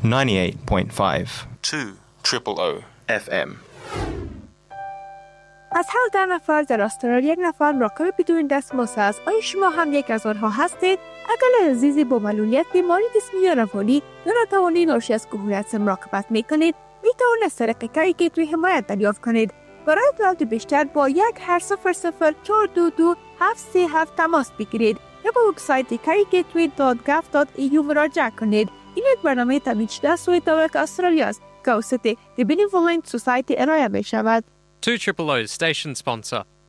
98.5 200 FM. از هر 10 نفر در استرالیا 1 نفر مراقب بدون دستمزد است. آیا شما هم یک از آنها هستید؟ اگر عزیزی با معلولیت، بیماری جسمی یا روانی یا ناتوانی ناشی از کهولت مراقبت میکنید، میتوانید از طریق کاری گیتوی حمایت دریافت کنید. برای اطلاعات بیشتر با 1-800-422-737 تماس بگیرید یا به وبسایت caregateway.gov.au مراجعه کنید. این یک برنامه تامین شده از سوی دولت استرالیا است که توسط The Benevolent Society ارائه می شود. 200 station sponsor.